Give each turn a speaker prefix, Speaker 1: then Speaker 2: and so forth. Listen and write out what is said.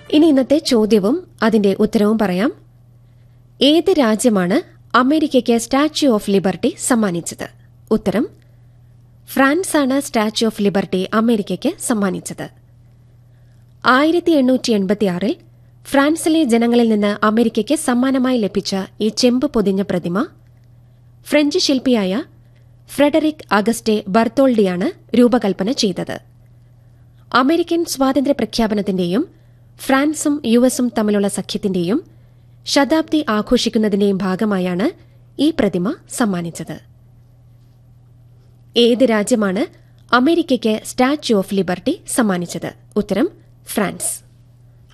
Speaker 1: ഇനി ഇന്നത്തെ ചോദ്യവും അതിന്റെ ഉത്തരവും പറയാം. ഏത് രാജ്യമാണ് അമേരിക്കയ്ക്ക് സ്റ്റാച്യു ഓഫ് ലിബർട്ടി സമ്മാനിച്ചത്? ഉത്തരം: ഫ്രാൻസാണ് സ്റ്റാച്യു ഓഫ് ലിബർട്ടി അമേരിക്കയ്ക്ക് സമ്മാനിച്ചത്. 1886 ഫ്രാൻസിലെ ജനങ്ങളിൽ നിന്ന് അമേരിക്കയ്ക്ക് സമ്മാനമായി ലഭിച്ച ഈ ചെമ്പ് പൊതിഞ്ഞ പ്രതിമ ഫ്രഞ്ച് ശില്പിയായ ഫ്രെഡറിക് അഗസ്റ്റെ ബർത്തോൾഡിയാണ് രൂപകൽപ്പന ചെയ്തത്. അമേരിക്കൻ സ്വാതന്ത്ര്യ പ്രഖ്യാപനത്തിന്റെയും ഫ്രാൻസും യുഎസും തമ്മിലുള്ള സഖ്യത്തിന്റെയും ശതാബ്ദി ആഘോഷിക്കുന്നതിന്റെയും ഭാഗമായാണ് ഈ പ്രതിമ സമ്മാനിച്ചത്. ഏത് രാജ്യമാണ് അമേരിക്കയ്ക്ക് സ്റ്റാച്യു ഓഫ് ലിബർട്ടി സമ്മാനിച്ചത്? ഉത്തരം: ഫ്രാൻസ്.